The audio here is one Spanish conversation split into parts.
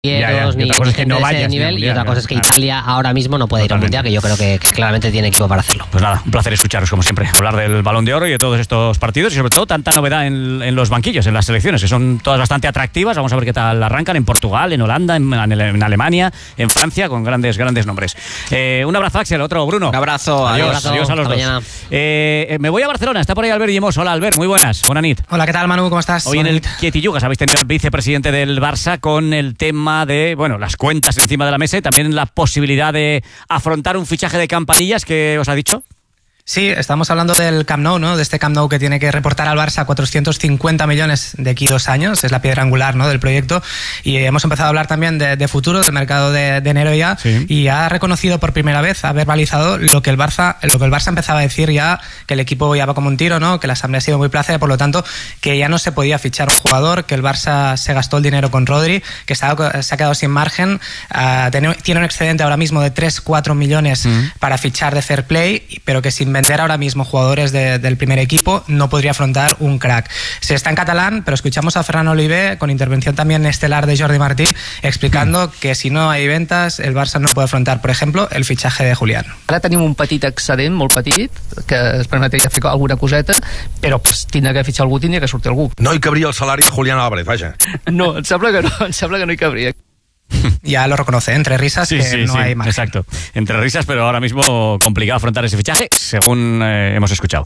ni otra cosa es que no gente de ese vayas nivel, mundial, y otra cosa es que Italia ahora mismo no puede ir al Totalmente. mundial, que yo creo que claramente tiene equipo para hacerlo. Pues nada, un placer escucharos como siempre, hablar del Balón de Oro y de todos estos partidos y sobre todo tanta novedad en los banquillos, en las selecciones, que son todas bastante atractivas. Vamos a ver qué tal arrancan en Portugal, en Holanda, en Alemania, en Francia, con grandes nombres. Un abrazo, Axel, otro Bruno. Un abrazo, adiós a los hasta dos. mañana. Me voy a Barcelona, está por ahí Albert Guillemós. Hola Albert, muy buenas, buena nit. Hola, ¿qué tal, Manu? ¿Cómo estás? Hoy en el Quietillugas habéis tenido al vicepresidente del Barça con el tema de, bueno, las cuentas encima de la mesa y también la posibilidad de afrontar un fichaje de Campanillas. ¿Qué os ha dicho? Sí, estamos hablando del Camp Nou, ¿no? De este Camp Nou que tiene que reportar al Barça 450 millones de aquí 2 años, es la piedra angular, ¿no?, del proyecto. Y hemos empezado a hablar también de futuro, del mercado de enero ya, sí. Y ha reconocido por primera vez, ha verbalizado lo que el Barça empezaba a decir ya, que el equipo ya va como un tiro, ¿no?, que la asamblea ha sido muy plácida, por lo tanto, que ya no se podía fichar un jugador, que el Barça se gastó el dinero con Rodri, que se ha quedado sin margen, tiene un excedente ahora mismo de 3-4 millones para fichar de fair play, pero que sin vender ahora mismo jugadores del primer equipo no podría afrontar un crack. Se está en catalán, pero escuchamos a Ferran Oliver con intervención también estelar de Jordi Martín explicando que si no hay ventas el Barça no puede afrontar, por ejemplo, el fichaje de Julián. Ara tenim un petit excedent, molt petit, que es permetria fer alguna coseta, però per tindre que fitxar algú tindria que sortir algú. No hi cabria el salari de Julián Álvarez, vaja. No, em sembla que no hi cabria. Ya lo reconoce, entre risas, sí, que no hay más. Exacto, entre risas, pero ahora mismo complicado afrontar ese fichaje, según hemos escuchado.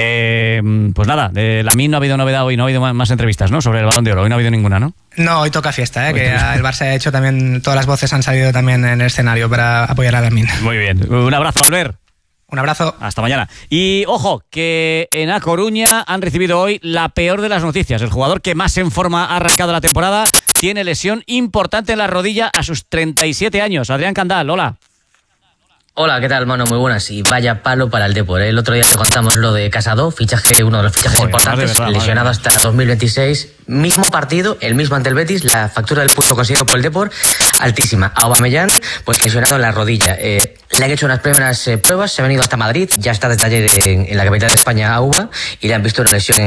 Pues nada, de Lamine no ha habido novedad hoy, no ha habido más entrevistas, ¿no?, sobre el Balón de Oro, hoy no ha habido ninguna, ¿no? No, hoy toca fiesta, que el Barça ha hecho también, todas las voces han salido también en el escenario para apoyar a Lamine. Muy bien, un abrazo, Albert. Un abrazo. Hasta mañana. Y ojo, que en A Coruña han recibido hoy la peor de las noticias. El jugador que más en forma ha arrancado la temporada tiene lesión importante en la rodilla a sus 37 años. Adrián Candal, hola. Hola, ¿qué tal, mano? Muy buenas. Y vaya palo para el Depor, ¿eh? El otro día contamos lo de Casado, uno de los fichajes importantes, verdad, lesionado hasta 2026. Mismo partido, el mismo ante el Betis, la factura del puesto conseguido por el Depor, altísima. Aubameyang, pues lesionado en la rodilla. Le han hecho unas primeras pruebas, se ha venido hasta Madrid, ya está de taller en la capital de España, Auba, y le han visto una lesión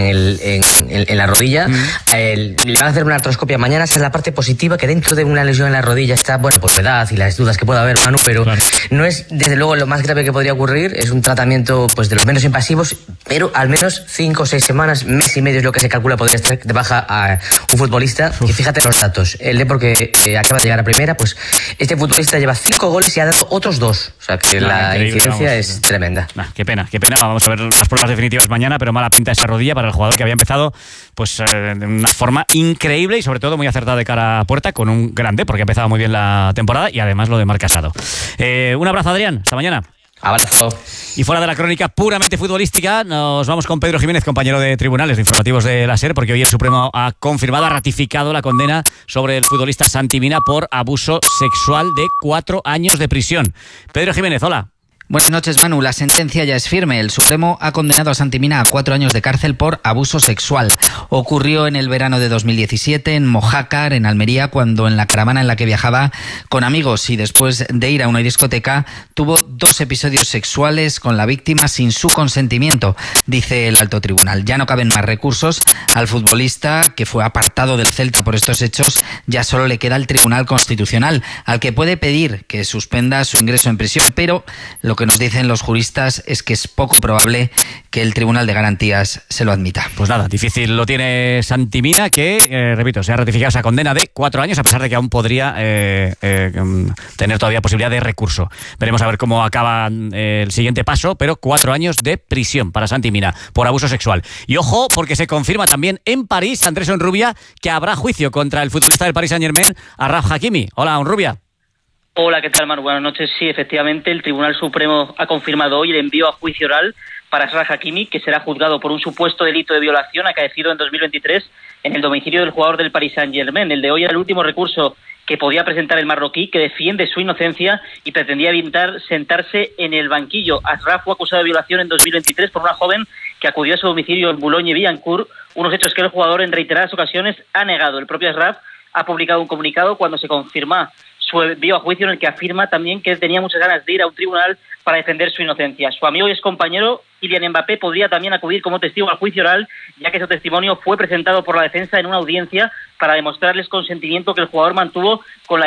en la rodilla. Le van a hacer una artroscopia mañana, esa es la parte positiva, que dentro de una lesión en la rodilla está, bueno, pues la edad y las dudas que pueda haber, Manu, pero claro, no es desde luego lo más grave que podría ocurrir, es un tratamiento pues de los menos invasivos, pero al menos 5 o 6 semanas, mes y medio es lo que se calcula podría estar de baja a un futbolista. Que fíjate los datos, el Depor que acaba de llegar a primera, pues este futbolista lleva 5 goles y ha dado otros 2, o sea que la incidencia es tremenda. Qué pena, vamos a ver las pruebas definitivas mañana, pero mala pinta esa rodilla para el jugador que había empezado pues de una forma increíble y sobre todo muy acertada de cara a puerta con un grande, porque ha empezado muy bien la temporada y además lo de Marc Casado. Un abrazo, Adrián, hasta mañana. Abrazo. Y fuera de la crónica puramente futbolística, nos vamos con Pedro Jiménez, compañero de tribunales de informativos de la SER, porque hoy el Supremo ha confirmado, ha ratificado la condena sobre el futbolista Santi Mina por abuso sexual de 4 años de prisión. Pedro Jiménez, hola. Buenas noches, Manu. La sentencia ya es firme. El Supremo ha condenado a Santi Mina a 4 años de cárcel por abuso sexual. Ocurrió en el verano de 2017 en Mojácar, en Almería, cuando en la caravana en la que viajaba con amigos y después de ir a una discoteca tuvo 2 episodios sexuales con la víctima sin su consentimiento, dice el alto tribunal. Ya no caben más recursos. Al futbolista, que fue apartado del Celta por estos hechos, ya solo le queda el Tribunal Constitucional, al que puede pedir que suspenda su ingreso en prisión, pero lo que nos dicen los juristas es que es poco probable que el Tribunal de Garantías se lo admita. Pues nada, difícil lo tiene Santi Mina, que, repito, se ha ratificado esa condena de 4 años, a pesar de que aún podría tener todavía posibilidad de recurso. Veremos a ver cómo acaba el siguiente paso, pero 4 años de prisión para Santi Mina por abuso sexual. Y ojo, porque se confirma también en París, Andrés Onrubia, que habrá juicio contra el futbolista del Paris Saint-Germain, Achraf Hakimi. Hola, Onrubia. Hola, ¿qué tal, Manu? Buenas noches. Sí, efectivamente, el Tribunal Supremo ha confirmado hoy el envío a juicio oral para Achraf Hakimi, que será juzgado por un supuesto delito de violación acaecido en 2023 en el domicilio del jugador del Paris Saint-Germain. El de hoy era el último recurso que podía presentar el marroquí, que defiende su inocencia y pretendía evitar sentarse en el banquillo. Achraf fue acusado de violación en 2023 por una joven que acudió a su domicilio en Boulogne-Billancourt, unos hechos que el jugador en reiteradas ocasiones ha negado. El propio Achraf ha publicado un comunicado cuando se confirma su envío a juicio, en el que afirma también que tenía muchas ganas de ir a un tribunal para defender su inocencia. Su amigo y excompañero Kylian Mbappé podría también acudir como testigo al juicio oral, ya que su testimonio fue presentado por la defensa en una audiencia para demostrarles consentimiento que el jugador mantuvo con la